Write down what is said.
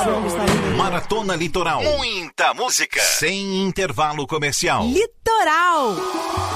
João Gustavo. Maratona Litoral. Muita música. Sem intervalo comercial. Litoral.